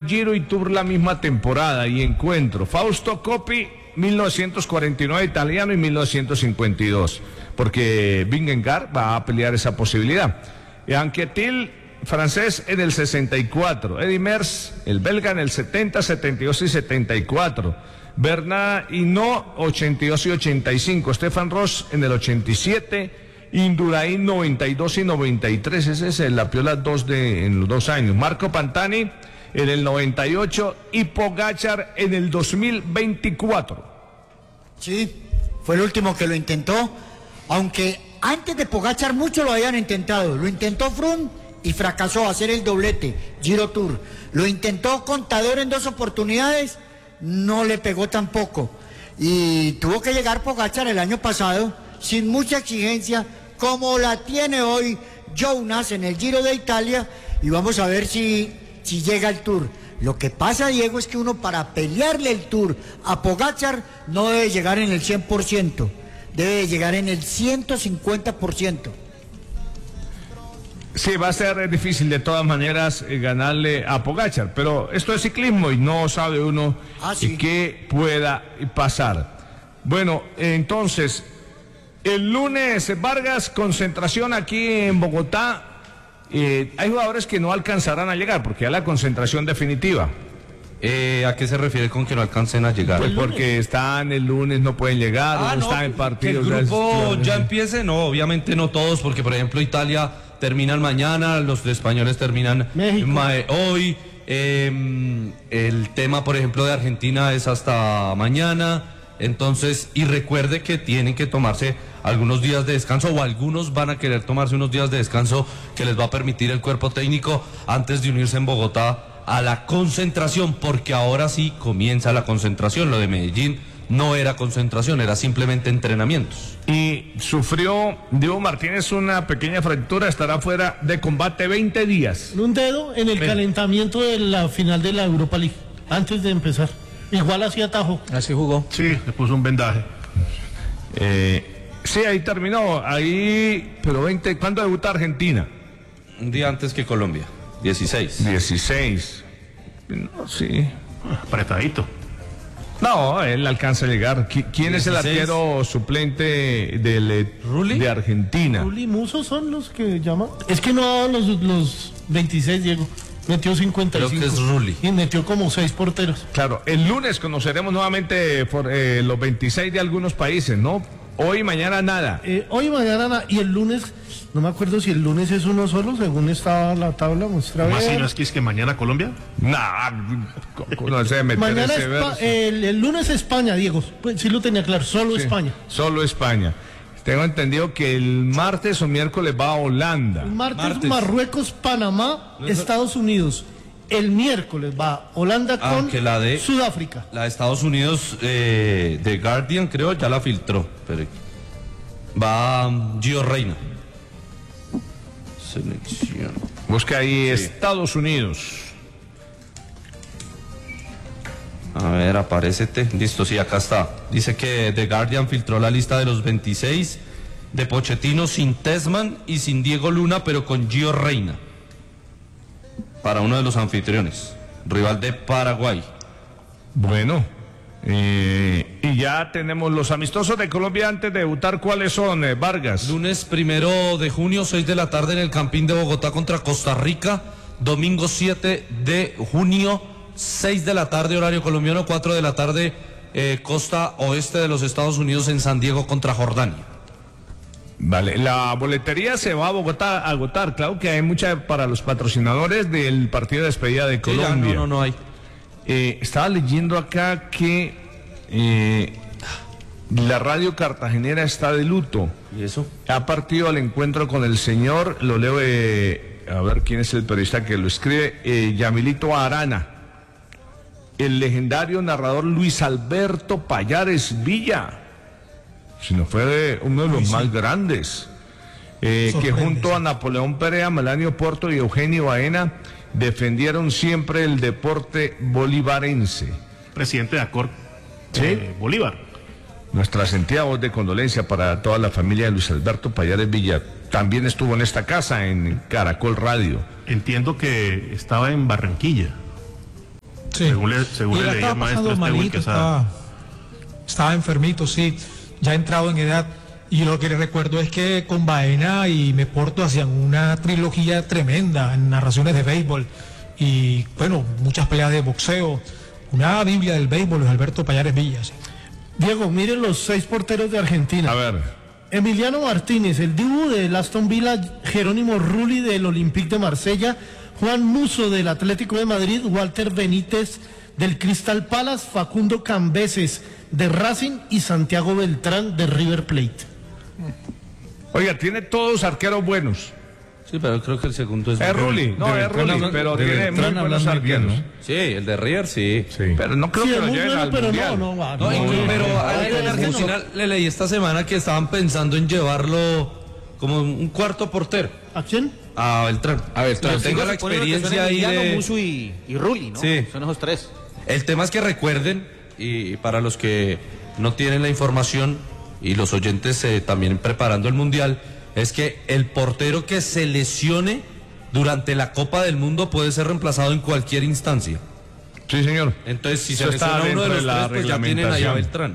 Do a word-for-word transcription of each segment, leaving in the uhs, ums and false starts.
Giro y Tour la misma temporada y encuentro. Fausto Coppi, mil novecientos cuarenta y nueve italiano y mil novecientos cincuenta y dos, porque Vingegaard va a pelear esa posibilidad. Y Anquetil, francés, en el sesenta y cuatro. Eddy Merckx, el belga, en el setenta, setenta y dos y setenta y cuatro. Bernard Hinault, ochenta y dos y ochenta y cinco. Stefan Ross en el ochenta y siete. Indurain, noventa y dos y noventa y tres. Ese es el, la piola dos de, en los dos años. Marco Pantani en el noventa y ocho y Pogačar en el dos mil veinticuatro. Sí, fue el último que lo intentó, aunque antes de Pogačar muchos lo habían intentado. Lo intentó Froome y fracasó hacer el doblete, Giro Tour. Lo intentó Contador en dos oportunidades, no le pegó tampoco. Y tuvo que llegar Pogačar el año pasado, sin mucha exigencia, como la tiene hoy Jonas en el Giro de Italia, y vamos a ver si, si llega al Tour. Lo que pasa, Diego, es que uno para pelearle el Tour a Pogačar no debe llegar en el cien por ciento, debe llegar en el ciento cincuenta por ciento. Sí, va a ser difícil de todas maneras eh, ganarle a Pogačar, pero esto es ciclismo y no sabe uno ah, sí. qué pueda pasar. Bueno, entonces, el lunes, Vargas, concentración aquí en Bogotá. Eh, hay jugadores que no alcanzarán a llegar porque ya la concentración definitiva. Eh, ¿A qué se refiere con que no alcancen a llegar? Pues porque están el lunes, no pueden llegar, ah, no, no están en partidos. Que el grupo ya empiece, no, obviamente no todos, porque por ejemplo Italia terminan mañana, los españoles terminan ma hoy, eh, el tema por ejemplo de Argentina es hasta mañana, entonces, y recuerde que tienen que tomarse algunos días de descanso, o algunos van a querer tomarse unos días de descanso que les va a permitir el cuerpo técnico antes de unirse en Bogotá a la concentración, porque ahora sí comienza la concentración. Lo de Medellín no era concentración, era simplemente entrenamientos. Y sufrió Diego Martínez una pequeña fractura, estará fuera de combate veinte días. Un dedo en el Ven. calentamiento de la final de la Europa League, antes de empezar. Igual así atajó. Así jugó. Sí, le puso un vendaje. Eh, sí, ahí terminó, ahí, pero veinte, ¿cuándo debuta Argentina? Un día antes que Colombia, dieciséis. dieciséis. No, sí. Apretadito. No, él alcanza a llegar. ¿Quién dieciséis. Es el arquero suplente del, de Argentina? Rulli y Musso son los que llaman. Es que no los, los veintiséis, Diego. Metió cincuenta y cinco. Creo que es Rulli. Y metió como seis porteros. Claro, el lunes conoceremos nuevamente por, eh, los veintiséis de algunos países, ¿no? Hoy y mañana nada. Eh, hoy y mañana nada. Y el lunes, no me acuerdo si el lunes es uno solo, según estaba la tabla. Muestra ¿Más si no es que es que mañana Colombia? Nah, no sé, meter mañana ese Espa el, el lunes España, Diego. Pues sí lo tenía claro, solo sí, España. Solo España. Tengo entendido que el martes o miércoles va a Holanda. El martes, martes. Marruecos, Panamá, no, Estados Unidos. El miércoles va Holanda con la de, Sudáfrica. La de Estados Unidos, eh, de Guardian, creo, ya la filtró. Pero va um, Gio Reina. Selección. Busca ahí sí. Estados Unidos. A ver, aparécete. Listo, sí, acá está. Dice que The Guardian filtró la lista de los veintiséis de Pochettino sin Tessman y sin Diego Luna, pero con Gio Reina. Para uno de los anfitriones, rival de Paraguay. Bueno, eh, y ya tenemos los amistosos de Colombia antes de debutar. ¿Cuáles son, eh, Vargas? Lunes primero de junio, seis de la tarde en el Campín de Bogotá contra Costa Rica. Domingo siete de junio, seis de la tarde, horario colombiano, cuatro de la tarde, eh, costa oeste de los Estados Unidos en San Diego contra Jordania. Vale, la boletería se va a Bogotá a agotar, claro que hay mucha para los patrocinadores del partido de despedida de Colombia. Sí, ya, no, no, no hay. Eh, estaba leyendo acá que eh, la radio cartagenera está de luto. ¿Y eso? Ha partido al encuentro con el señor, lo leo, eh, a ver quién es el periodista que lo escribe, eh, Yamilito Arana, el legendario narrador Luis Alberto Payares Villa. Si no fue de uno de los sí, más sí. grandes, eh, que junto a Napoleón Perea, Melanio Porto y Eugenio Baena defendieron siempre el deporte bolivarense. Presidente de ACOR, ¿sí? eh, Bolívar. Nuestra sentida voz de condolencia para toda la familia de Luis Alberto Payares Villa. También estuvo en esta casa, en Caracol Radio. Entiendo que estaba en Barranquilla. Sí. Según le, según Y le la leía estaba el maestro pasando este malito, Quesada. estaba, estaba enfermito, sí, ya entrado en edad. Y lo que le recuerdo es que con Baena y Me Porto hacían una trilogía tremenda en narraciones de béisbol. Y bueno, muchas peleas de boxeo. Una biblia del béisbol, Luis Alberto Payares Villas. Diego, miren los seis porteros de Argentina. A ver. Emiliano Martínez, el Dibu del Aston Villa, Jerónimo Rulli del Olympique de Marsella, Juan Musso del Atlético de Madrid, Walter Benítez del Crystal Palace, Facundo Cambeses de Racing y Santiago Beltrán de River Plate. Oiga, tiene todos arqueros buenos. Sí, pero creo que el segundo es... Es Rulli, no, de es Rulli, Beltrán, pero de tiene Beltrán muy buenos hablan muy bien, arqueros. Sí, el de River sí. Sí. Pero no creo Sí, que es lo muy lleven bueno, al pero Mundial. no, no, va, No, no, y- no, pero no, alguien en no, Argentina le leí esta semana que estaban pensando en llevarlo como un cuarto portero ¿A quién? a Beltrán. A Beltrán. Pero tengo la experiencia ahí de... Musso y, y Rulli, ¿no? Sí. Son esos tres. El tema es que recuerden, y para los que no tienen la información y los oyentes eh, también preparando el Mundial, es que el portero que se lesione durante la Copa del Mundo puede ser reemplazado en cualquier instancia. Sí, señor. Entonces, si Eso se está lesiona uno de dentro los de la tres, pues ya tienen ahí a reglamentación. Beltrán.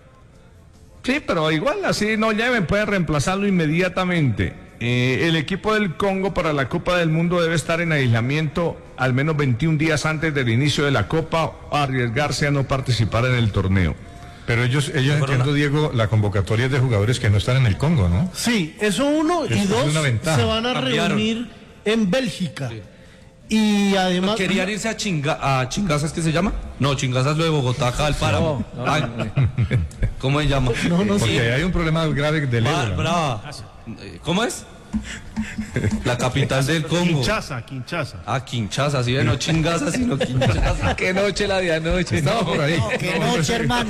Sí, pero igual así no lleven, pueden reemplazarlo inmediatamente. Eh, el equipo del Congo para la Copa del Mundo debe estar en aislamiento al menos veintiún días antes del inicio de la Copa o arriesgarse a no participar en el torneo. Pero ellos, ellos entiendo, Diego, la convocatoria es de jugadores que no están en el Congo, ¿no? Sí, eso uno, y Es- es dos, una ventaja. se van a Cambiaron. reunir en Bélgica. Y además... ¿Querían irse a, chinga, a Chingazas, que se llama? No, Chingazas es lo de Bogotá, acá al páramo. Ay, ¿cómo se llama? No, no, Porque sí. hay un problema grave del Ba- ébola, ¿no? Brava. Eh, ¿Cómo es? La capital del Congo. Kinshasa, Kinshasa. Ah, Kinshasa, sí, no Chingazas, sino Kinshasa. Qué noche la de anoche. Estaba por ahí. No, que noche, hermano.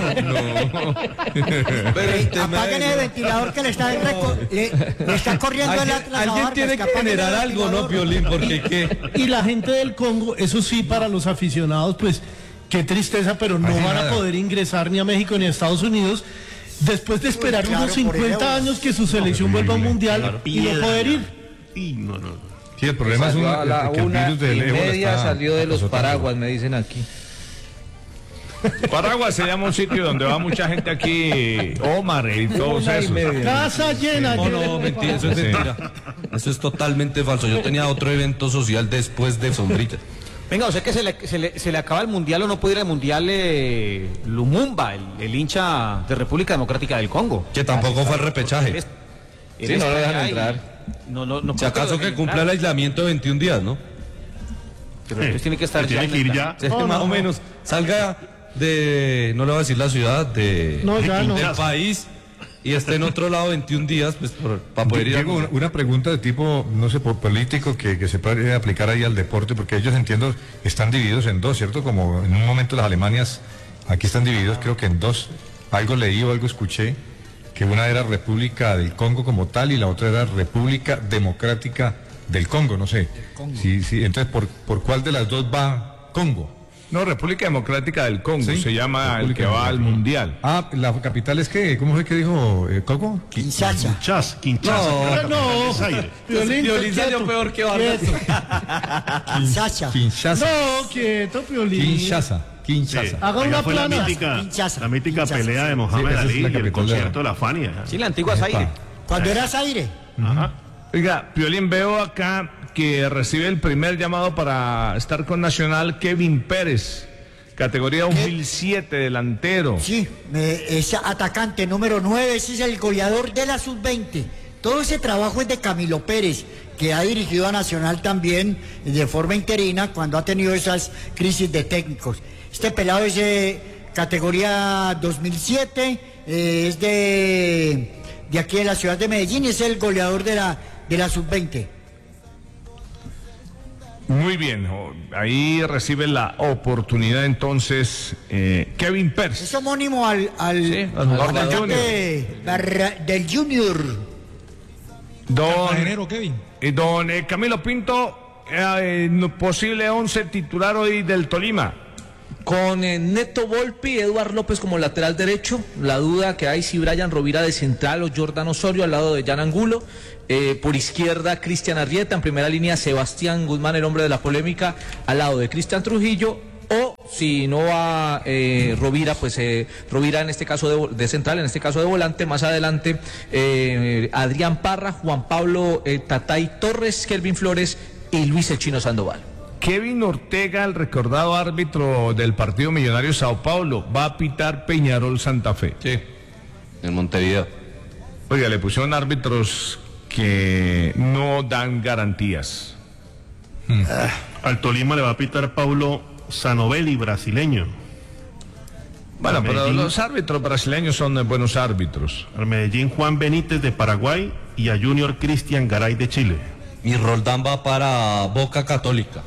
Pero el tema Apaguen es- el ventilador que le está, reco- le, le está corriendo el Alguien, Atlas. a alguien Vargas, tiene que apaguen el generar algo, ¿no, ventilador. Piolín? Porque qué. Y la gente del Congo, eso sí, para los aficionados, pues qué tristeza, pero no Así van nada. a poder ingresar ni a México ni a Estados Unidos después de esperar Uy, claro, unos por cincuenta euros. años que su selección vuelva a un mundial y no poder ir. Y no, no, no. Sí, el problema es un, Salió a la que el una virus del y ébola media, está salió de los azotando. paraguas, me dicen aquí. Paraguas se llama un sitio donde va mucha gente aquí, Omar y todos Una y esos. media. Casa llena. No, llena no, de mentira, eso es Sí. mentira. Eso es totalmente falso. Yo tenía otro evento social después de Sombrita. Venga, o sea que se le, se le, se le acaba el mundial o no puede ir al mundial eh, Lumumba, el, el hincha de República Democrática del Congo. Que tampoco fue el repechaje. Es- Sí, él no lo está dejan allá y- entrar. No, no, no Si creo que acaso lo que dejen cumpla el entrar, aislamiento de veintiún días, ¿no? pero entonces tiene que estar Se tiene ya que ir en- ya. Sí, más o menos. Salga de, no le voy a decir la ciudad, de, No, ya no. del país y esté en otro lado veintiún días, pues por- para poder ir a... Diego, una, una pregunta de tipo, no sé, por político que, que se puede aplicar ahí al deporte, porque ellos, entiendo, están divididos en dos, ¿cierto? Como en un momento las Alemanias, aquí están divididos creo que en dos. Algo leí o algo escuché, que una era República del Congo como tal y la otra era República Democrática del Congo, no sé. Sí, sí, entonces, ¿por, por cuál de las dos va Congo? No, República Democrática del Congo, Sí, se llama el República que va al Democrática. Mundial. Ah, la capital es que, ¿cómo fue que dijo eh, Coco? Kinshasa. Kinshasa, Kinshasa. No, que era la no. capital de Zaire. Violín, Violín quieto, salió peor que Vargas. quieto. Kinshasa. Kinshasa. No, quieto, Piolín. Kinshasa. Kinshasa. Sí, Haga allá una fue la plana. mítica, Kinshasa, la mítica Kinshasa. pelea de Sí, Mohamed esa es Ali la y el capital de- concierto de la Fania. Sí, la antigua Zaire. Cuando era Zaire. Ajá. Oiga, Piolín, veo acá que recibe el primer llamado para estar con Nacional Kevin Pérez, categoría dos mil siete, delantero. Sí, me- es atacante número nueve, ese es el goleador de la sub veinte. Todo ese trabajo es de Camilo Pérez, que ha dirigido a Nacional también de forma interina cuando ha tenido esas crisis de técnicos. Este pelado es de categoría dos mil siete, eh, es de, de aquí de la ciudad de Medellín y es el goleador de la, de la sub veinte. Muy bien, o- ahí recibe la oportunidad entonces eh, Kevin Pérez. Es homónimo al, al, Sí, al al jugador atacante Barra- del Junior. Don, Cartagenero, Kevin. eh, don eh, Camilo Pinto, eh, no- posible once titular hoy del Tolima. Con eh, Neto Volpi, Eduard López como lateral derecho, la duda que hay si Brian Rovira de central o Jordan Osorio al lado de Jan Angulo, eh, por izquierda Cristian Arrieta, en primera línea Sebastián Guzmán, el hombre de la polémica, al lado de Cristian Trujillo, o si no va eh, Rovira, pues eh, Rovira en este caso de, de central, en este caso de volante, más adelante eh, Adrián Parra, Juan Pablo eh, Tatay Torres, Kelvin Flores y Luis El Chino Sandoval. Kevin Ortega, el recordado árbitro del partido Millonario Sao Paulo, va a pitar Peñarol Santa Fe. Sí, en Montevideo. Oiga, le pusieron árbitros que no dan garantías. Hmm. Ah, al Tolima le va a pitar Paulo Sanovelli, brasileño. Bueno, al pero Medellín, los árbitros brasileños son buenos árbitros. Al Medellín Juan Benítez de Paraguay y a Junior Cristian Garay de Chile. Y Roldán va para Boca Católica.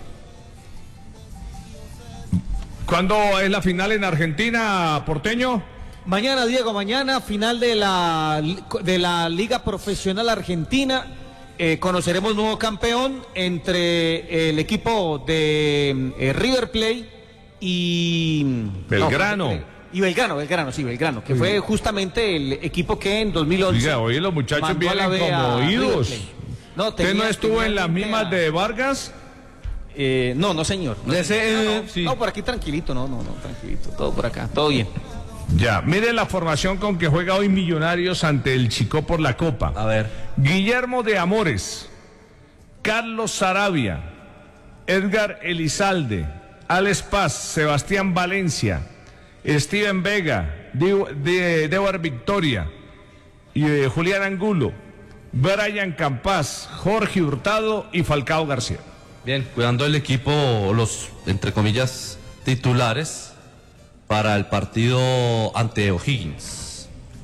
¿Cuándo es la final en Argentina, Porteño? Mañana, Diego, mañana, final de la, de la Liga Profesional Argentina. Eh, conoceremos nuevo campeón entre el equipo de eh, River Plate y... Belgrano. No, y Belgrano, Belgrano, sí, Belgrano, que fue justamente el equipo que en dos mil once... Oiga, oye, los muchachos mandó a la vienen B a como River idos. Plate. No, ¿Usted tenía- no estuvo tenía en las gente mismas a- de Vargas? Eh, no, no, señor. No, Ese, señor. eh, No, no, sí. no, por aquí tranquilito, no, no, no, tranquilito, todo por acá, todo bien. Ya, mire la formación con que juega hoy Millonarios ante el Chicó por la Copa. A ver. Guillermo de Amores, Carlos Sarabia, Edgar Elizalde, Alex Paz, Sebastián Valencia, Steven Vega, De- De- Dewar Victoria, y, eh, Julián Angulo, Brian Campas, Jorge Hurtado y Falcao García. Bien, cuidando el equipo, los, entre comillas, titulares para el partido ante O'Higgins.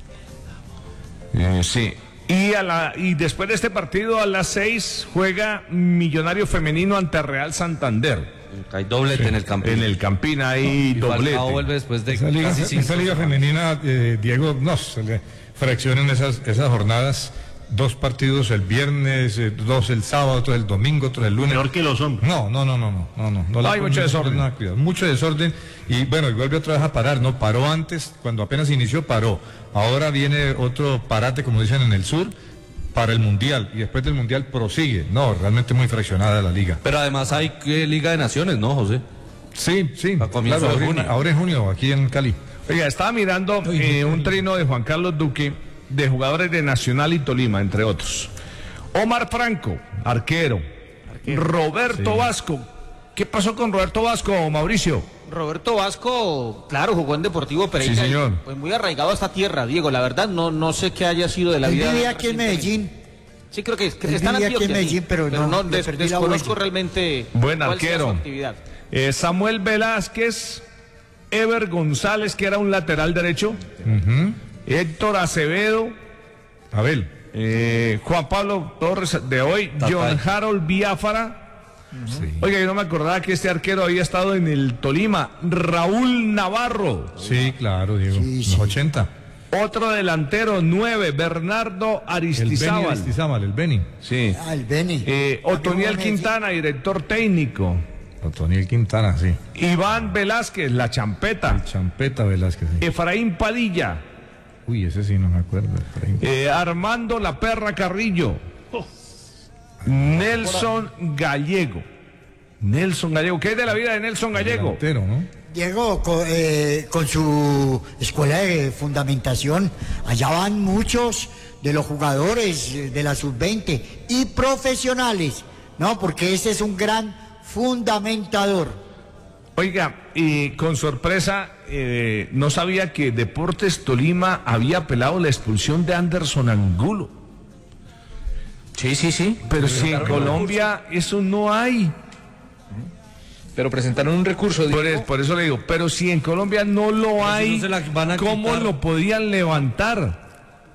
Eh, sí. Y, a la, y después de este partido a las seis juega Millonario Femenino ante Real Santander. Hay doblete en el Campín. En el Campín hay Y doblete. Falcao vuelve después de Esa liga, casi cinco esa liga femenina, eh, Diego, no, se le fraccionan esas, esas jornadas, dos partidos el viernes, eh, dos el sábado, otro el domingo, otro el lunes. Peor que los hombres. No, no, no, no, no, no, no. no le Hay ponen- mucho no le desorden. ponen nada de cuidado, mucho desorden y bueno, y vuelve otra vez a parar, ¿no? Paró antes, cuando apenas inició, paró. Ahora viene otro parate, como dicen en el sur, para el Mundial y después del Mundial prosigue. No, realmente muy fraccionada la liga. Pero además hay eh, Liga de Naciones, ¿no, José? Sí, sí. A comienzo claro, de ahora, junio. ahora en junio, aquí en Cali. Oiga, estaba mirando eh, un trino de Juan Carlos Duque de jugadores de Nacional y Tolima, entre otros. Omar Franco, arquero. Roberto Vasco. ¿Qué pasó con Roberto Vasco, Mauricio? Roberto Vasco, claro, jugó en Deportivo Pereira. Sí, señor. Pues muy arraigado a esta tierra, Diego. La verdad, no, no sé qué haya sido de la Él vida. vivía aquí en Medellín. Sí, creo que, que Él está en vivía aquí en Antioquia, Medellín, sí, pero no, le des- perdí la desconozco huella. realmente Buen cuál sea su arquero. actividad. Eh, Samuel Velázquez, Ever González, que era un lateral derecho. Héctor Acevedo, Abel. eh, Juan Pablo Torres de hoy, Tatay. John Harold Biafara. Oiga, yo no me acordaba que este arquero había estado en el Tolima. Raúl Navarro. Sí, claro, Diego. Sí, Los sí. ochenta. Otro delantero, nueve, Bernardo El Beni Aristizábal. Aristizábal, el Beni. Sí. Ah, el Beni. Eh, Otoniel Medellín. Quintana, director técnico. Otoniel Quintana, sí. Iván Velázquez, la champeta. Champeta Velázquez, sí. Efraín Padilla. Uy, ese sí no me acuerdo. Efraín. Eh, Armando La Perra Carrillo. Nelson Gallego. Nelson Gallego. ¿Qué es de la vida de Nelson Gallego? Delantero, ¿no? Diego, co- eh, con su escuela de fundamentación, allá van muchos de los jugadores eh, de la sub veinte y profesionales, ¿no? Porque ese es un gran fundamentador. Oiga, y con sorpresa, eh, no sabía que Deportes Tolima había apelado la expulsión de Anderson Angulo. Sí, sí, sí. Pero si en Colombia eso no hay. Pero presentaron un recurso. Por, Diego. es- por eso le digo, pero si en Colombia no lo si hay, no se la van a ¿cómo quitar? lo podían levantar?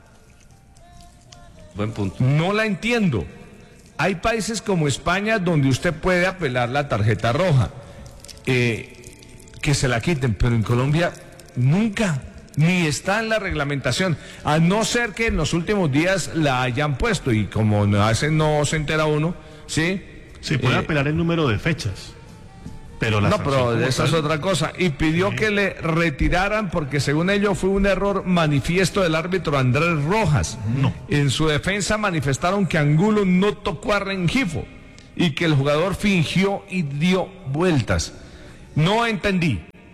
Buen punto. No la entiendo. Hay países como España donde usted puede apelar la tarjeta roja, eh, que se la quiten, pero en Colombia nunca, ni está en la reglamentación, a no ser que en los últimos días la hayan puesto y como a veces no se entera uno, ¿sí? Se puede Eh, apelar el número de fechas. Pero la No, sanción pero como esa es tal- otra cosa. Y pidió que le retiraran porque según ello fue un error manifiesto del árbitro Andrés Rojas. No. En su defensa manifestaron que Angulo no tocó a Rengifo y que el jugador fingió y dio vueltas. No entendí.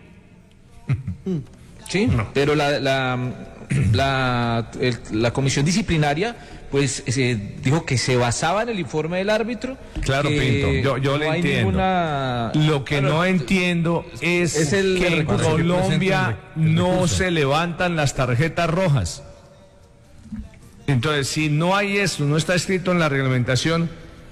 Sí, no. pero la, la, la, el, la comisión disciplinaria pues se dijo que se basaba en el informe del árbitro. Claro, Pinto, yo, yo no le hay entiendo. Ninguna... Lo que Bueno, no entiendo es, es el que en recurso. Colombia El recurso. no se levantan las tarjetas rojas. Entonces, si no hay eso, no está escrito en la reglamentación,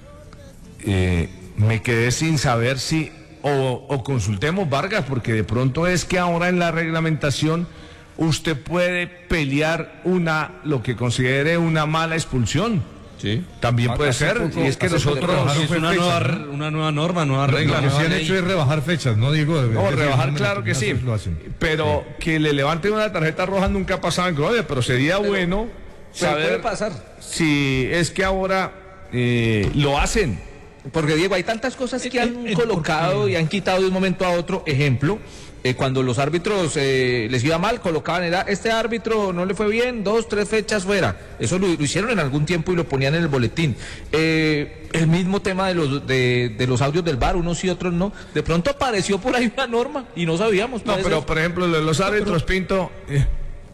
eh, me quedé sin saber si, o, o consultemos Vargas, porque de pronto es que ahora en la reglamentación usted puede pelear una, lo que considere una mala expulsión. Sí. También puede Hace ser, poco- y es que hace nosotros... poco Es una fecha, nueva, ¿no? una nueva norma, nueva regla. Lo que nueva sí han ley. hecho es rebajar fechas, no digo... No, es rebajar, decir, claro que sí. lo hacen. Pero que le levanten una tarjeta roja nunca ha pasado en Colombia, pero sería bueno Pero saber puede pasar. si es que ahora eh, lo hacen. Porque Diego, hay tantas cosas que han Eh, eh, colocado porque- y han quitado de un momento a otro. Ejemplo, eh, cuando los árbitros eh, les iba mal, colocaban, era, este árbitro no le fue bien, dos, tres fechas fuera. Eso lo, lo hicieron en algún tiempo y lo ponían en el boletín. Eh, el mismo tema de los de, de los audios del V A R, unos y otros no. De pronto apareció por ahí una norma y no sabíamos. No, puede pero ser. por ejemplo, lo de los árbitros, Pinto, eh,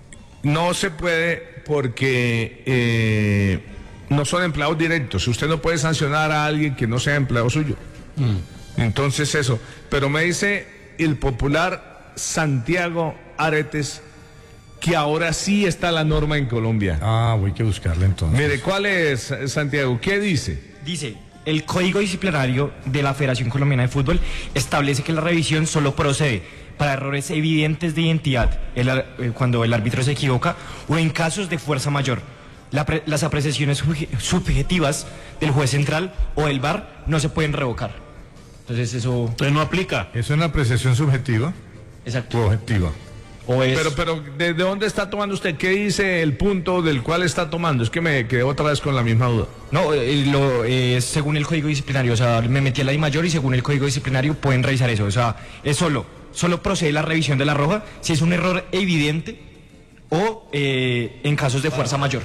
no se puede porque eh, no son empleados directos. Usted no puede sancionar a alguien que no sea empleado suyo. Entonces eso. Pero me dice el popular Santiago Aretes que ahora sí está la norma en Colombia. Ah, voy que buscarla entonces. Mire, ¿cuál es, Santiago? ¿Qué dice? Dice, el Código Disciplinario de la Federación Colombiana de Fútbol establece que la revisión solo procede para errores evidentes de identidad, el ar- eh, cuando el árbitro se equivoca, o en casos de fuerza mayor. La pre- las apreciaciones subje- subjetivas del juez central o del V A R no se pueden revocar. Entonces eso... Entonces no aplica. ¿Es una apreciación subjetiva Exacto. o objetiva? O es... Pero, pero, ¿de, de dónde está tomando usted? ¿Qué dice el punto del cual está tomando? Es que me quedé otra vez con la misma duda. No, eh, lo, eh, es según el Código Disciplinario, o sea, me metí a la I mayor y según el Código Disciplinario pueden revisar eso, o sea, es solo, solo procede la revisión de la roja si es un error evidente o eh, en casos de fuerza mayor.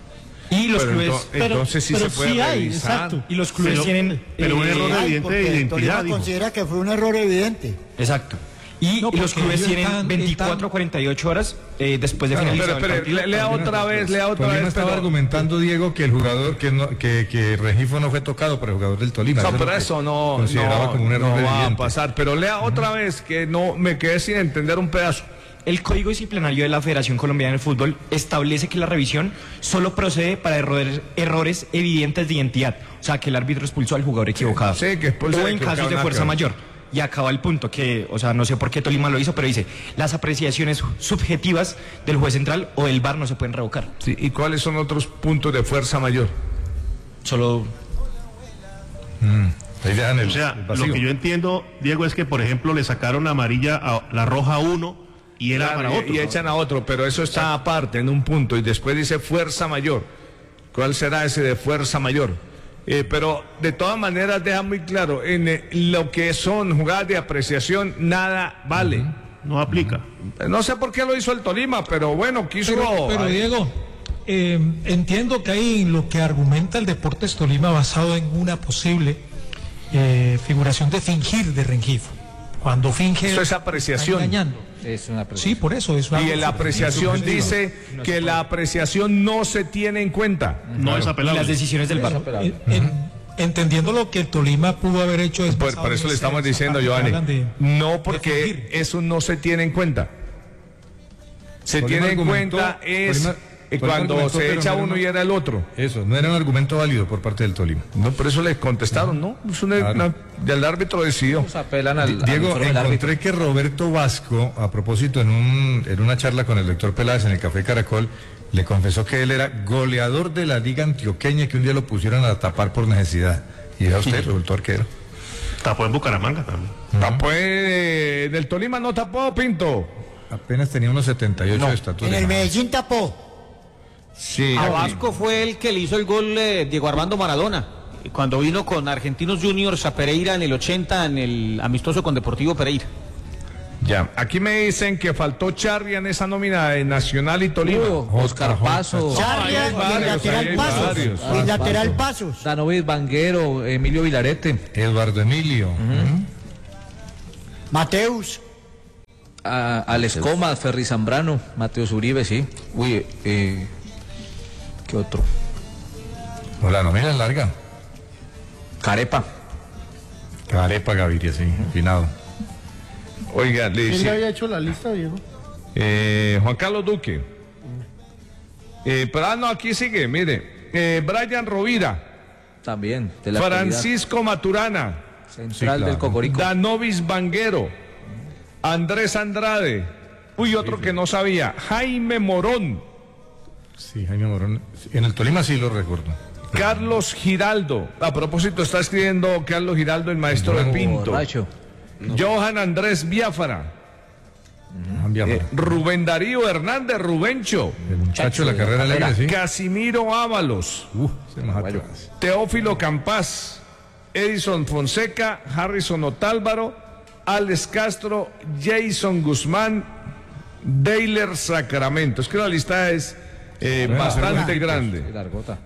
Y los Pero clubes... ento- pero- entonces sí pero se puede sí hay, revisar. exacto. Y los clubes Pero- tienen... pero un eh, error Ay, evidente porque de el identidad, Tolima dijo. considera que fue un error evidente. Exacto. Y No, los porque clubes ellos tienen están- veinticuatro a están- cuarenta y ocho horas eh, después de Pero, finalizar pero, el partido. le- lea otra vez, lea otra Tolima vez. estaba pero- argumentando, Diego, que el jugador, que, no, que, que Rengifo no fue tocado por el jugador del Tolima. No, es pero lo que eso no, consideraba no, como un error no va a evidente. pasar. Pero lea otra vez, que no me quedé sin entender un pedazo. El Código Disciplinario de la Federación Colombiana de Fútbol establece que la revisión solo procede para errores, errores evidentes de identidad, o sea, que el árbitro expulsó al jugador equivocado. Sí, que expulsó o al en equivocado, casos de nada fuerza que ver. mayor. Y acaba el punto que, o sea, no sé por qué Tolima lo hizo, pero dice, las apreciaciones subjetivas del juez central o del V A R no se pueden revocar. Sí, ¿y cuáles son otros puntos de fuerza mayor? Solo... Ahí dejan el, O sea, el lo vacío. que yo entiendo, Diego, es que, por ejemplo, le sacaron la amarilla a la roja a uno y era Claro, para y- otro. y ¿no? echan a otro, pero eso está aparte, en un punto, y después dice fuerza mayor. ¿Cuál será ese de fuerza mayor? Eh, pero de todas maneras deja muy claro, en eh, lo que son jugadas de apreciación, nada vale. No aplica. No sé por qué lo hizo el Tolima, pero bueno, quiso... Pero, pero, Ay, Diego, eh, entiendo que hay lo que argumenta el Deportes Tolima basado en una posible eh, figuración de fingir de Rengifo. Cuando finge... Eso es está apreciación. engañando. Es una apreciación. Sí, por eso. Es y algo en la apreciación subjetivo. dice que la apreciación no se tiene en cuenta. No es Y apelable. las decisiones del V A R. En- en- entendiendo lo que el Tolima pudo haber hecho es Por, basado por eso en le esa- estamos esa diciendo, parte que Giovanni, hablan de- no de porque fingir. eso no se tiene en cuenta. Se Tolima tiene en argumentó- cuenta es Tolima- eh, Tolima cuando argumentó, se pero echa no era uno una- y era el otro. Eso, no era un argumento válido por parte del Tolima. No, por eso le contestaron, ¿no? Es una, Claro. una- el árbitro decidió. Nos apelan al, al Diego, informe del árbitro. encontré que Roberto Vasco, a propósito, en, un, en una charla con el doctor Peláez en el Café Caracol, le confesó que él era goleador de la Liga Antioqueña y que un día lo pusieron a tapar por necesidad. Y vea usted, resultó arquero. Tapó en Bucaramanga también. Tapó eh, del Tolima, no tapó, Pinto. Apenas tenía unos setenta y ocho de En estatura. el Medellín tapó. Sí. A Vasco fue el que le hizo el gol eh, Diego Armando Maradona. Cuando vino con Argentinos Juniors a Pereira en el ochenta, en el amistoso con Deportivo Pereira. Ya, aquí me dicen que faltó Charria en esa nómina de Nacional y Tolima. Uh, Oscar Paso, Charria hay y varios, el lateral hay Pasos. varios. Y el lateral Pasos. Danovis Vanguero, Emilio Vilarete. Eduardo Emilio. Mateus. A, Alex Comas, Ferry Zambrano, Mateo Uribe, sí. Uy, eh, ¿qué otro? O la nómina es larga. Carepa. Carepa Gaviria, sí, finado. Oiga, le ¿Quién le decía, había hecho la lista, Diego? eh, Juan Carlos Duque. Eh, pero ah, no, aquí sigue, mire. Eh, Brian Rovira. También, de la Francisco Maturana. Central Sí, claro. del Cocorico. Danovis Vanguero. Andrés Andrade. Uy, otro que no sabía. Jaime Morón. Sí, Jaime Morón. En el Tolima sí lo recuerdo. Carlos Giraldo. A propósito, está escribiendo Carlos Giraldo, el maestro de Pinto. Borracho. Johan Andrés Biafara. Eh, Rubén Darío Hernández Rubencho. El muchacho de la carrera alegre, sí. Casimiro Ábalos. Uh, se me mató. Teófilo Campás. Edison Fonseca. Harrison Otálvaro. Alex Castro. Jason Guzmán. Deiler Sacramento. Es que la lista es eh, Bueno, bastante sí, grande. Largota.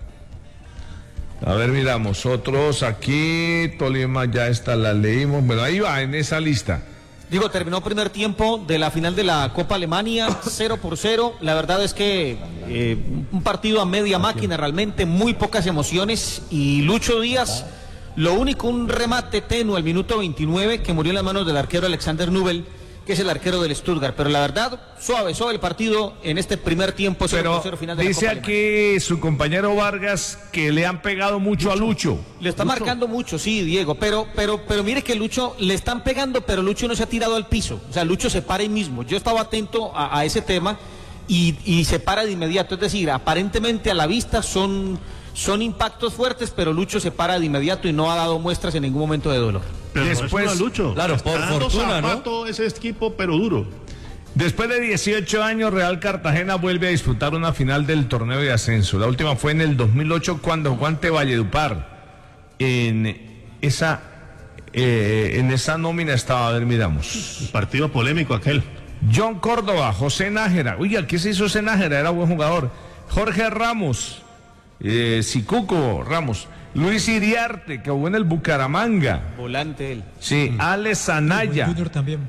A ver, miramos. Otros aquí. Tolima ya está, la leímos. Bueno, ahí va en esa lista. Digo, terminó primer tiempo de la final de la Copa Alemania, cero por cero. La verdad es que eh, un partido a media máquina realmente, muy pocas emociones. Y Lucho Díaz, lo único, un remate tenue al minuto veintinueve que murió en las manos del arquero Alexander Nubel, que es el arquero del Stuttgart. Pero la verdad, suave, suave el partido en este primer tiempo, cero por cero final de la Dice Copa Alemania. aquí su compañero Vargas que le han pegado mucho a Lucho. Le está marcando mucho, sí, Diego, pero, pero, pero mire que Lucho le están pegando, pero Lucho no se ha tirado al piso. O sea, Lucho se para ahí mismo. Yo estaba atento a, a ese tema y, y se para de inmediato. Es decir, aparentemente a la vista son, son impactos fuertes, pero Lucho se para de inmediato y no ha dado muestras en ningún momento de dolor. Pero Después- no es una Lucho. claro, Está por dando fortuna, ¿no? zapato ese equipo, pero duro. Después de dieciocho años, Real Cartagena vuelve a disputar una final del torneo de ascenso. La última fue en el dos mil ocho cuando jugó ante Valledupar. En esa, eh, en esa nómina estaba, a ver, miramos. Un partido polémico aquel. John Córdoba, José Nájera. Uy, ¿qué se hizo José Nájera? Era buen jugador. Jorge Ramos, eh, Sicuco Ramos. Luis Iriarte, que jugó en el Bucaramanga. Volante él. Sí, Alex Anaya. Junior también.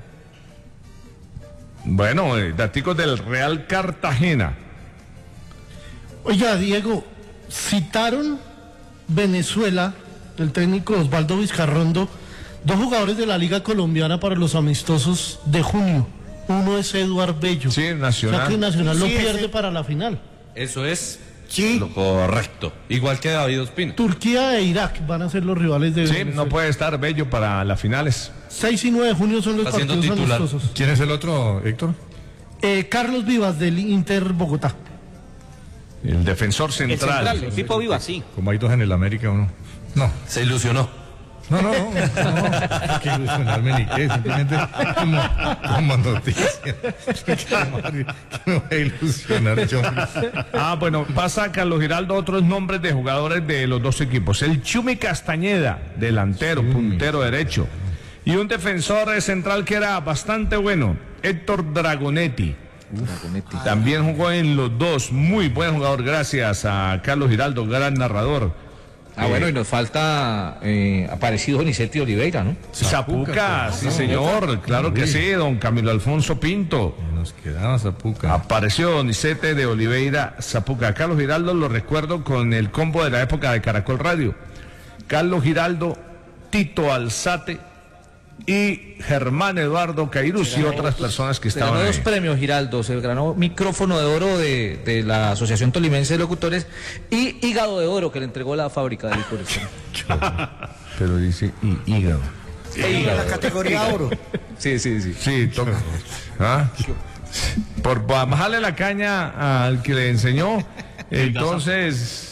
Bueno, eh, daticos del Real Cartagena. Oiga, Diego, citaron Venezuela, el técnico Osvaldo Vizcarrondo, dos jugadores de la Liga Colombiana para los amistosos de junio. Uno es Eduard Bello. Sí, O sea Nacional. que Nacional lo Sí, pierde ese- para la final. Eso es Sí. lo correcto. Igual que David Ospina. Turquía e Irak van a ser los rivales de Sí, Venezuela. no puede estar Bello para las finales. seis y nueve de junio son los Está siendo partidos titular. amistosos. ¿Quién es el otro, Héctor? Eh, Carlos Vivas del Inter Bogotá. El defensor El central. central, el Pipo Viva, sí. Como hay dos en el América, uno. No, Se ilusionó. no, no, no. no. Que ilusionarme ni qué, simplemente como, como noticia. ¿Qué me voy a ilusionar yo? Ah, bueno, pasa Carlos Giraldo otros nombres de jugadores de los dos equipos. El Chumi Castañeda, delantero, puntero derecho. Y un defensor eh, central que era bastante bueno, Héctor Dragonetti. También jugó en los dos, muy buen jugador, gracias a Carlos Giraldo, gran narrador. Ah, bueno, y nos falta eh, aparecido Nicetti Oliveira, ¿no? Zapuca, sí señor, claro que sí, don Camilo Alfonso Pinto. Nos quedaba Zapuca. Apareció Donizete de Oliveira Zapuca. Carlos Giraldo lo recuerdo con el combo de la época de Caracol Radio. Carlos Giraldo, Tito Alzate y Germán Eduardo Cairuz y otras personas que Se ganó estaban dos ahí. premios, Giraldo. Se ganó micrófono de oro de, de la Asociación Tolimense de Locutores y hígado de oro que le entregó la fábrica de licores. Pero dice y hígado. En la categoría oro. Sí, sí, sí. Sí, toca. ¿Ah? Por bajarle la caña al que le enseñó, entonces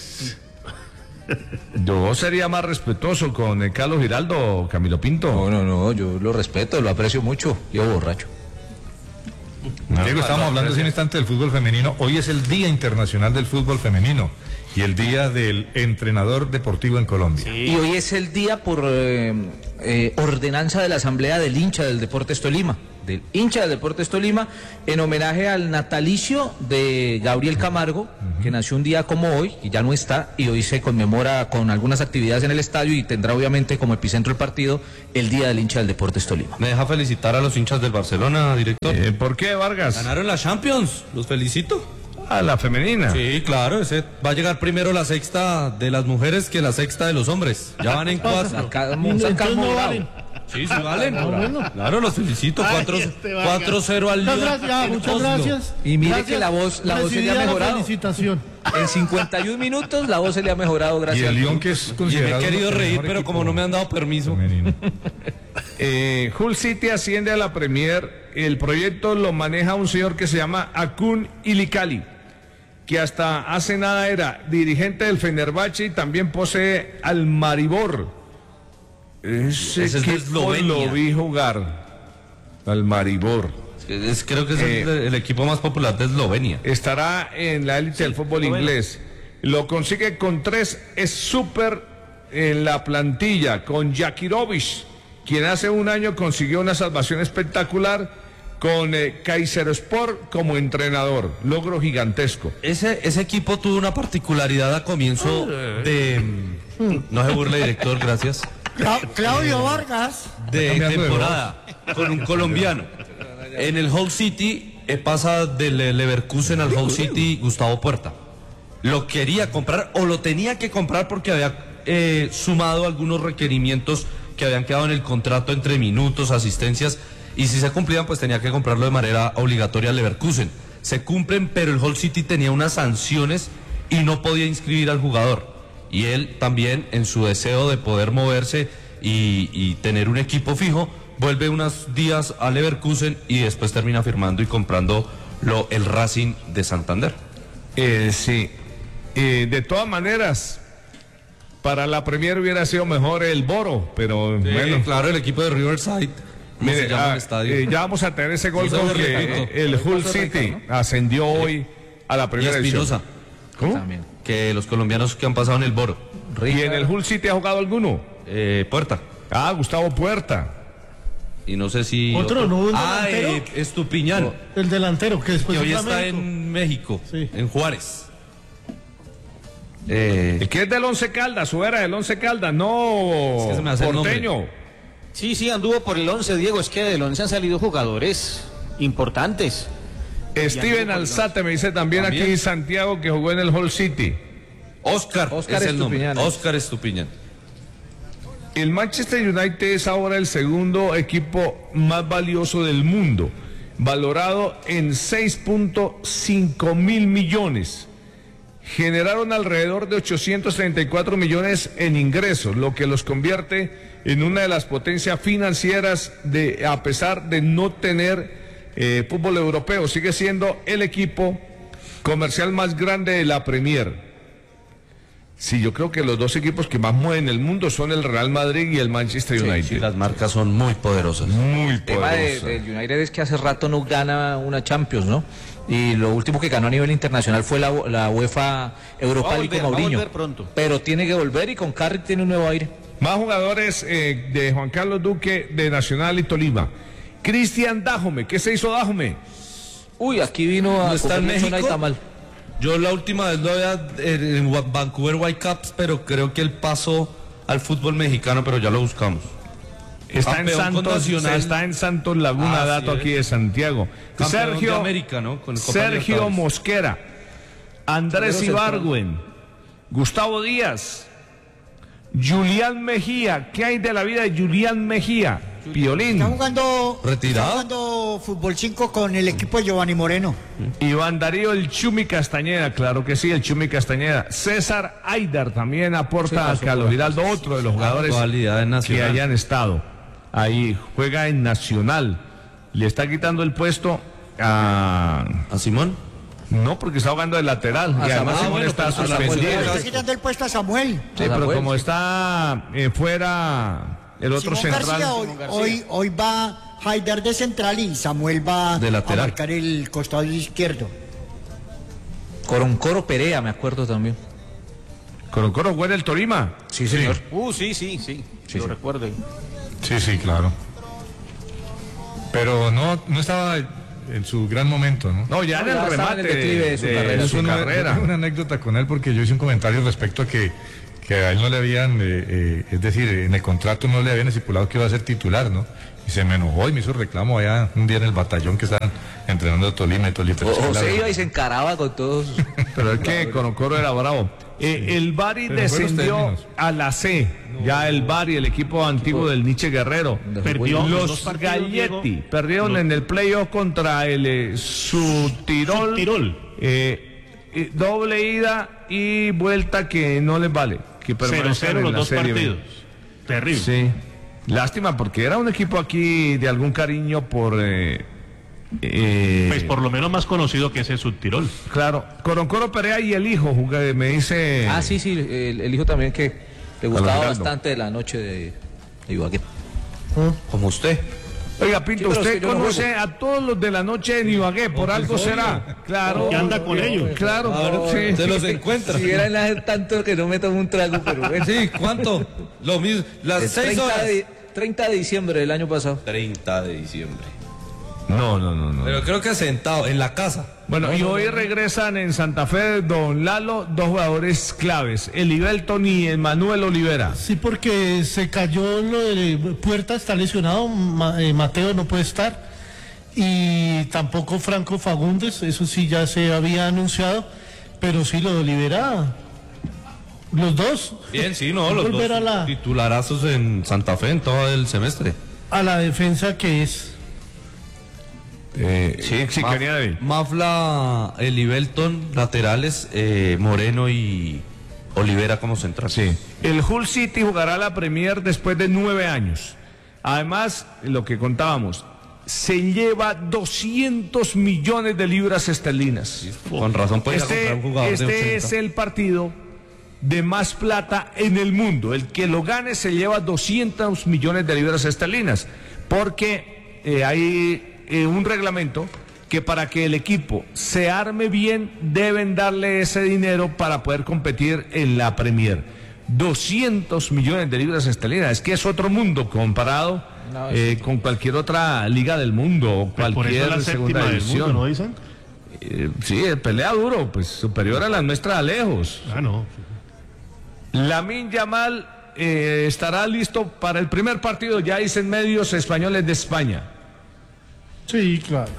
yo sería más respetuoso con eh, Carlos Giraldo o Camilo Pinto. No, no, no, yo lo respeto, lo aprecio mucho. Yo borracho. Diego, estábamos hablando hace un instante del fútbol femenino. Hoy es el Día Internacional del Fútbol Femenino y el Día del Entrenador Deportivo en Colombia. Sí. Y hoy es el día por eh, eh, ordenanza de la Asamblea del hincha del Deportes Tolima, del hincha del Deportes Tolima, en homenaje al natalicio de Gabriel Camargo, uh-huh. que nació un día como hoy, y ya no está, y hoy se conmemora con algunas actividades en el estadio y tendrá obviamente como epicentro el partido el Día del hincha del Deportes Tolima. ¿Me deja felicitar a los hinchas del Barcelona, director? Eh, ¿Por qué, Vargas? Ganaron la Champions, los felicito. A la femenina. Sí, claro, ese va a llegar primero la sexta de las mujeres que la sexta de los hombres. Ya van en cuatro. Entonces no valen. Sí, sí valen. Ah, bueno. Claro, los felicito. cuatro cero al Muchas Lyon. gracias, muchas gracias. Y mire Gracias, que la voz, la voz se le ha presidida, mejorado. Felicitación. En cincuenta y un minutos la voz se le ha mejorado, Y gracias. el Lyon, que es Y me considerado he querido el reír, mejor pero equipo como no me han dado permiso. femenino. Eh, Hull City asciende a la Premier. El proyecto lo maneja un señor que se llama Akun Ilikali, que hasta hace nada era dirigente del Fenerbahce y también posee al Maribor. Ese, Ese es de equipo Eslovenia. lo vi jugar. Al Maribor. Es, creo que es Eh, el, el equipo más popular de Eslovenia. Estará en la élite del fútbol inglés. Lo consigue con tres, es súper en la plantilla, con Jakirovic, quien hace un año consiguió una salvación espectacular con eh, Kayserispor como entrenador. Logro gigantesco. Ese, ese equipo tuvo una particularidad a comienzo de... No se burle, director, gracias. Cla- Claudio Vargas. De cambiando de temporada con un colombiano. En el Hull City eh, pasa del eh, Leverkusen al Hull City Gustavo Puerta. Lo quería comprar o lo tenía que comprar porque había eh, sumado algunos requerimientos que habían quedado en el contrato entre minutos, asistencias, y si se cumplían pues tenía que comprarlo de manera obligatoria al Leverkusen. Se cumplen, pero el Hull City tenía unas sanciones y no podía inscribir al jugador. Y él también, en su deseo de poder moverse y, y tener un equipo fijo, vuelve unos días a Leverkusen y después termina firmando y comprando lo, el Racing de Santander. Eh, sí. Eh, de todas maneras, para la Premier hubiera sido mejor el Boro, pero Sí, bueno. claro, el equipo de Riverside. ¿Cómo Mire, se llama ah, el estadio? eh, ya vamos a tener ese gol No se con lo que repito. eh, el Hull City ascendió hoy a la Y primera división. Espinosa, ¿Cómo? También. que los colombianos que han pasado en el Boro. ¿Y en el Hull City ha jugado alguno? Eh, Puerta. Ah, Gustavo Puerta. Y no sé si... Otro, ¿no? ¿Un Ah, delantero? eh, Estupiñán, El delantero, que después que hoy fue a está México. en México, Sí. en Juárez. Eh, El que es del Once Caldas, o era del Once Caldas, no Es que se me hace el porteño. Sí, sí, anduvo por el once, Diego. Es que del once han salido jugadores importantes. Steven Alzate me dice también, También. aquí Santiago, que jugó en el Hull City. Oscar, Oscar es el nombre. Estupiñán. Oscar Estupiñán. El Manchester United es ahora el segundo equipo más valioso del mundo, valorado en seis punto cinco mil millones. Generaron alrededor de ochocientos treinta y cuatro millones en ingresos, lo que los convierte en una de las potencias financieras de, a pesar de no tener eh, fútbol europeo, sigue siendo el equipo comercial más grande de la Premier. Sí, yo creo que los dos equipos que más mueven el mundo son el Real Madrid y el Manchester United. Sí, las marcas son muy poderosas. Muy El tema de, poderosas. del United es que hace rato no gana una Champions, ¿no? Y lo último que ganó a nivel internacional fue la, la UEFA Europa Va a League volver, con va a Mourinho. volver pronto. Pero tiene que volver y con Carrick tiene un nuevo aire. Más jugadores eh, de Juan Carlos Duque de Nacional y Tolima. Cristian Dájome, ¿qué se hizo Dájome? Uy, aquí vino a ¿No está en comer zona México? y tamal. Yo la última vez lo había en en Wa- Vancouver Whitecaps, pero creo que él pasó al fútbol mexicano, pero ya lo buscamos. Está en Campeón con Santos, Nacional. está en Santos Laguna, Ah, dato sí, aquí ¿eh? de Santiago. Campeón Sergio, de América, ¿no? Con Copa Sergio Libertadores. Mosquera, Andrés Zaguero Ibargüen, Gustavo Díaz, Julián Mejía. ¿Qué hay de la vida de Julián Mejía? Piolín. Está jugando, ¿Retirado? está jugando fútbol cinco con el equipo de Giovanni Moreno. Iván Darío, el Chumi Castañeda, claro que sí, el Chumi Castañeda. César Aidar también aporta a Carlos Giraldo, otro de los jugadores Actualidad en que Nacional. hayan estado. Ahí juega en Nacional. Le está quitando el puesto a... ¿A Simón? No, porque está jugando de lateral. A y además Samuel, Simón bueno, está pero a Samuel suspendido. Díaz. Le está quitando el puesto a Samuel. Sí, A pero Samuel, como sí. está eh, fuera el otro Simón central. García hoy, hoy, hoy va Haidar de central y Samuel va De a lateral. marcar el costado izquierdo. Coroncoro Perea, me acuerdo también. Coroncoro juega el Tolima. Sí, señor. Uh, sí, sí, sí. Sí, lo sí. recuerdo. Sí, sí, claro. Pero no, no estaba en su gran momento, ¿no? No, ya No, en ya el estaba en remate el declive de su carrera. de su Una- carrera. Tengo una anécdota con él porque yo hice un comentario respecto a que, que a él no le habían, eh, eh, es decir, en el contrato no le habían estipulado que iba a ser titular, ¿no? Y se me enojó y me hizo reclamo allá un día en el batallón que estaban entrenando a Tolima y Tolima. O, o se iba y se encaraba con todos. Pero es que Coroncoro era bravo. Eh, el Bari Pero en buenos descendió términos. a la C. Ya el Bari, el equipo antiguo del Nietzsche Guerrero. Perdió los dos Los partidos, Galletti Diego. perdieron Los- en el playoff contra el eh, Subtirol. Subtirol. Eh, eh, doble ida y vuelta que no les vale. Que cero permanecen cero en los la dos Serie B. partidos. Terrible. Sí. Lástima porque era un equipo aquí de algún cariño por... eh, eh, Pues por lo menos más conocido que ese Subtirol. Claro, Coroncoro Perea y el hijo, jugué- me dice... Ah, sí, sí, el, el hijo también que le gustaba Giraldo. bastante de la noche de, de Ibagué. Como usted. Oiga, Sí, Pinto, pero es usted que yo no conoce juego. a todos los de la noche en Ibagué, por algo será. Claro. Porque anda con ellos. Claro, sí. Se los encuentra. Si vieran hace tanto que no me tomo un trago, pero bueno. Sí, ¿cuánto? Lo mismo, las El seis treinta horas. de, treinta de diciembre del año pasado. treinta de diciembre. No, no, no, no. Pero creo que sentado en la casa. Bueno, y hoy regresan en Santa Fe, don Lalo, dos jugadores claves, el Ibelton y Emanuel Olivera. Sí, porque se cayó lo de Puerta, está lesionado, Ma- eh, Mateo no puede estar, y tampoco Franco Fagundes, eso sí ya se había anunciado, pero sí lo de Olivera, los dos. Bien, sí, no, los Volver dos a la, titularazos en Santa Fe en todo el semestre. a la defensa que es. Eh, sí, sí, Maf- quería decir. Mafla, Elibelton, laterales, eh, Moreno y Olivera como central. Sí. El Hull City jugará la Premier después de nueve años. Además, lo que contábamos, se lleva doscientos millones de libras esterlinas. Con razón puede ir a Este, comprar un jugador de este ochenta. es el partido de más plata en el mundo. El que lo gane se lleva doscientos millones de libras esterlinas. Porque eh, hay eh, un reglamento que para que el equipo se arme bien deben darle ese dinero para poder competir en la Premier. doscientos millones de libras esterlinas. Es que es otro mundo comparado No, eh, con cualquier otra liga del mundo o Pues por eso cualquier es la segunda séptima del división. mundo, ¿no dicen? Eh, sí, pelea duro, pues superior a la nuestra a lejos. Ah, no. Lamine Yamal eh, estará listo para el primer partido, ya dicen medios españoles de España. Sí, claro.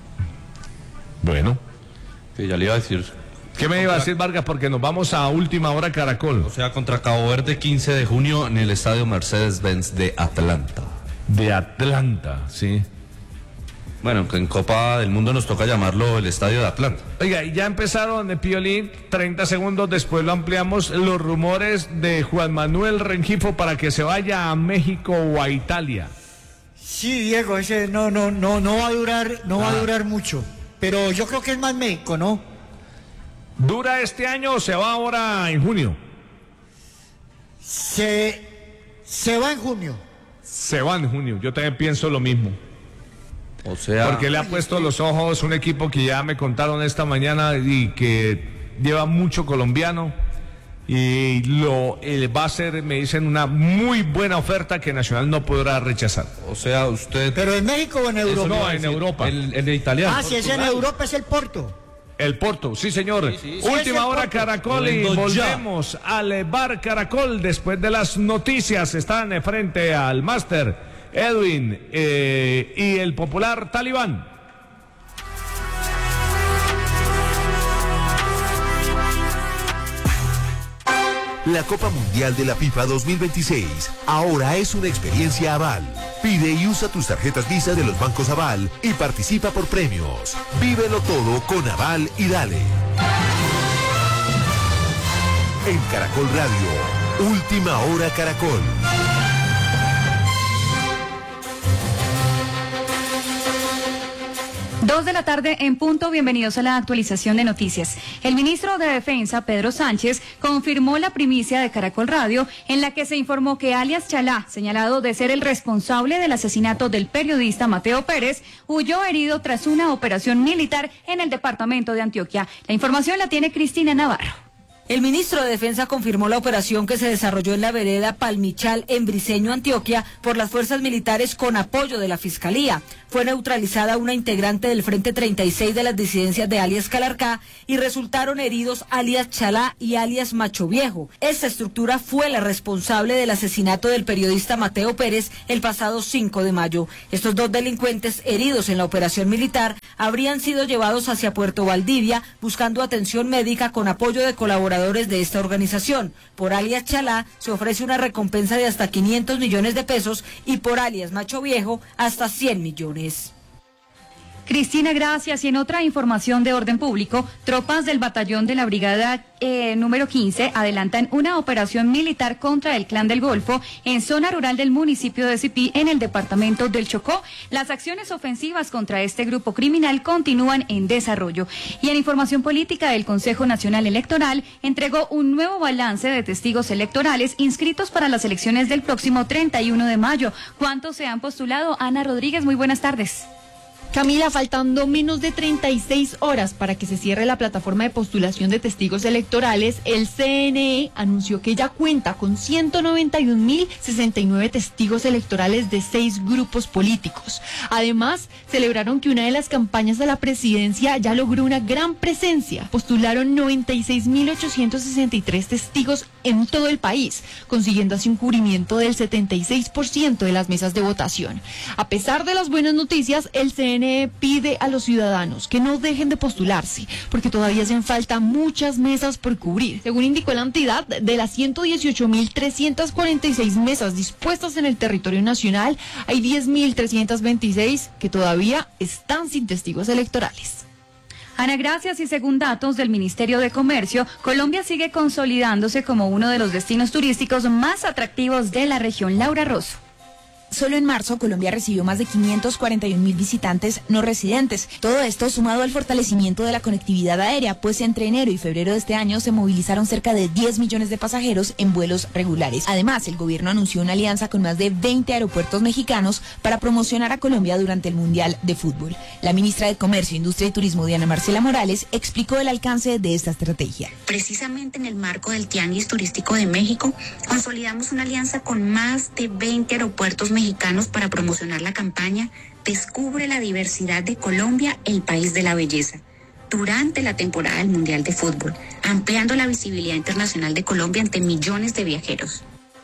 Bueno. Que ya le iba a decir. ¿Qué me iba a decir Vargas? Porque nos vamos a última hora Caracol. O sea, contra Cabo Verde, quince de junio en el estadio Mercedes-Benz de Atlanta. De Atlanta, sí. Bueno, que en Copa del Mundo nos toca llamarlo el estadio de Atlanta. Oiga, y ya empezaron de Piolín, treinta segundos después lo ampliamos, los rumores de Juan Manuel Rengifo para que se vaya a México o a Italia. Sí, Diego, ese no, no, no, no va a durar, no va a durar mucho. Pero yo creo que es más México, ¿no? ¿Dura este año o se va ahora en junio? Se, se va en junio. Se va en junio, yo también pienso lo mismo. O sea, Porque le ha puesto los ojos un equipo que ya me contaron esta mañana y que lleva mucho colombiano y lo eh, va a ser, me dicen, una muy buena oferta que Nacional no podrá rechazar. o sea, usted. ¿Pero en México o en Eso Europa? le iba No, a en decir. Europa. El, el de italiano. Ah, si es en Europa es el Porto. El Porto, sí señor. sí. Última Sí, es el hora Porto. Caracol y Volviendo ya. volvemos al bar Caracol después de las noticias. Están eh, frente al máster Edwin eh, y el popular Talibán. La Copa Mundial de la FIFA dos mil veintiséis ahora es una experiencia Aval. Pide y usa tus tarjetas Visa de los bancos Aval y participa por premios. Vívelo todo con Aval y dale. En Caracol Radio, Última Hora Caracol. Dos de la tarde en punto, bienvenidos a la actualización de noticias. El ministro de Defensa, Pedro Sánchez, confirmó la primicia de Caracol Radio en la que se informó que alias Chalá, señalado de ser el responsable del asesinato del periodista Mateo Pérez, huyó herido tras una operación militar en el departamento de Antioquia. La información la tiene Cristina Navarro. El ministro de Defensa confirmó la operación que se desarrolló en la vereda Palmichal, en Briceño, Antioquia, por las fuerzas militares con apoyo de la Fiscalía. Fue neutralizada una integrante del Frente treinta y seis de las disidencias de alias Calarcá y resultaron heridos alias Chalá y alias Macho Viejo. Esta estructura fue la responsable del asesinato del periodista Mateo Pérez el pasado cinco de mayo. Estos dos delincuentes heridos en la operación militar habrían sido llevados hacia Puerto Valdivia buscando atención médica con apoyo de colaboradores de esta organización. Por alias Chalá se ofrece una recompensa de hasta quinientos millones de pesos y por alias Macho Viejo hasta cien millones. Cristina, gracias. Y en otra información de orden público, tropas del batallón de la brigada eh, número quince adelantan una operación militar contra el Clan del Golfo en zona rural del municipio de Sipí, en el departamento del Chocó. Las acciones ofensivas contra este grupo criminal continúan en desarrollo. Y en información política, el Consejo Nacional Electoral entregó un nuevo balance de testigos electorales inscritos para las elecciones del próximo treinta y uno de mayo. ¿Cuántos se han postulado? Ana Rodríguez, muy buenas tardes. Camila, faltando menos de treinta y seis horas para que se cierre la plataforma de postulación de testigos electorales, el C N E anunció que ya cuenta con ciento noventa y un mil sesenta y nueve testigos electorales de seis grupos políticos. Además, celebraron que una de las campañas de la presidencia ya logró una gran presencia. Postularon noventa y seis mil ochocientos sesenta y tres testigos en todo el país, consiguiendo así un cubrimiento del setenta y seis por ciento de las mesas de votación. A pesar de las buenas noticias, el C N E pide a los ciudadanos que no dejen de postularse, porque todavía hacen falta muchas mesas por cubrir. Según indicó la entidad, de las ciento dieciocho mil trescientas cuarenta y seis mesas dispuestas en el territorio nacional, hay diez mil trescientas veintiséis que todavía están sin testigos electorales. Ana, gracias. Y según datos del Ministerio de Comercio, Colombia sigue consolidándose como uno de los destinos turísticos más atractivos de la región. Laura Rosso. Solo en marzo, Colombia recibió más de quinientos cuarenta y un mil visitantes no residentes. Todo esto sumado al fortalecimiento de la conectividad aérea, pues entre enero y febrero de este año se movilizaron cerca de diez millones de pasajeros en vuelos regulares. Además, el gobierno anunció una alianza con más de veinte aeropuertos mexicanos para promocionar a Colombia durante el Mundial de Fútbol. La ministra de Comercio, Industria y Turismo, Diana Marcela Morales, explicó el alcance de esta estrategia. Precisamente en el marco del Tianguis Turístico de México, consolidamos una alianza con más de veinte aeropuertos mexicanos mexicanos para promocionar la campaña Descubre la diversidad de Colombia, el país de la belleza, durante la temporada del Mundial de Fútbol, ampliando la visibilidad internacional de Colombia ante millones de viajeros.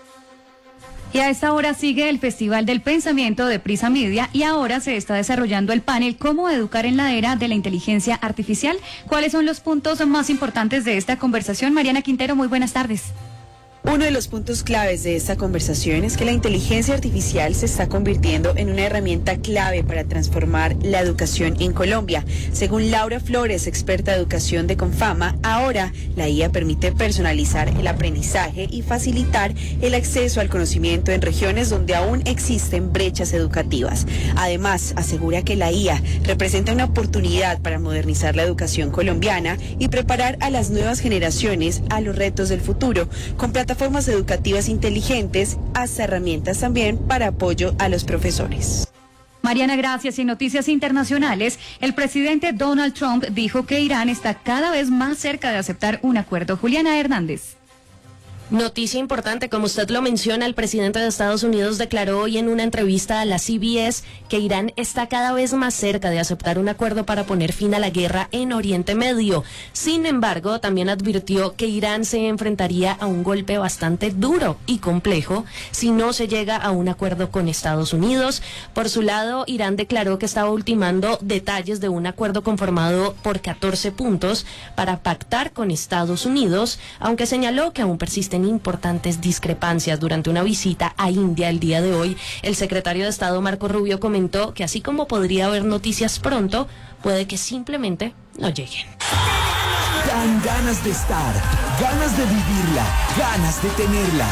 Y a esta hora sigue el Festival del Pensamiento de Prisa Media y ahora se está desarrollando el panel Cómo educar en la era de la inteligencia artificial. ¿Cuáles son los puntos más importantes de esta conversación? Mariana Quintero, muy buenas tardes. Uno de los puntos claves de esta conversación es que la inteligencia artificial se está convirtiendo en una herramienta clave para transformar la educación en Colombia. Según Laura Flores, experta de educación de Confama, ahora la I A permite personalizar el aprendizaje y facilitar el acceso al conocimiento en regiones donde aún existen brechas educativas. Además, asegura que la I A representa una oportunidad para modernizar la educación colombiana y preparar a las nuevas generaciones a los retos del futuro, con plataformas formas educativas inteligentes, hasta herramientas también para apoyo a los profesores. Mariana, gracias. Y en noticias internacionales, el presidente Donald Trump dijo que Irán está cada vez más cerca de aceptar un acuerdo. Juliana Hernández. Noticia importante, como usted lo menciona, el presidente de Estados Unidos declaró hoy en una entrevista a la C B S que Irán está cada vez más cerca de aceptar un acuerdo para poner fin a la guerra en Oriente Medio. Sin embargo, también advirtió que Irán se enfrentaría a un golpe bastante duro y complejo si no se llega a un acuerdo con Estados Unidos. Por su lado, Irán declaró que estaba ultimando detalles de un acuerdo conformado por catorce puntos para pactar con Estados Unidos, aunque señaló que aún persisten importantes discrepancias. Durante una visita a India el día de hoy, el secretario de Estado Marco Rubio comentó que así como podría haber noticias pronto, puede que simplemente no lleguen. Dan ganas de estar, ganas de vivirla, ganas de tenerla.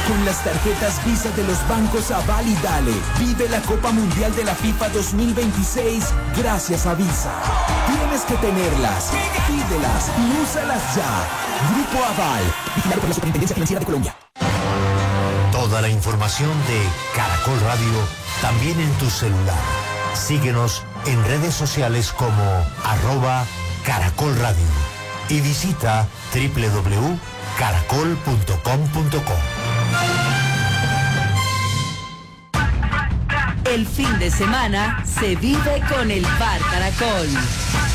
Con las tarjetas Visa de los bancos Aval y Dale, vive la Copa Mundial de la FIFA dos mil veintiséis gracias a Visa. Tienes que tenerlas, pídelas y úsalas ya. Grupo Aval, vigilado por la Superintendencia Financiera de Colombia. Toda la información de Caracol Radio también en tu celular. Síguenos en redes sociales como arroba Caracol Radio y visita doble u doble u doble u punto caracol punto com punto co. El fin de semana se vive con el Bar Caracol.